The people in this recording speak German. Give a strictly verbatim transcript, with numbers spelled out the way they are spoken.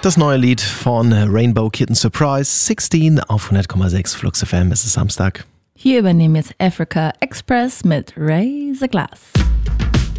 Das neue Lied von Rainbow Kitten Surprise, sechzehn auf hundert Komma sechs Flux F M. Es ist Samstag. Hier übernehmen jetzt Africa Express mit Raise a Glass.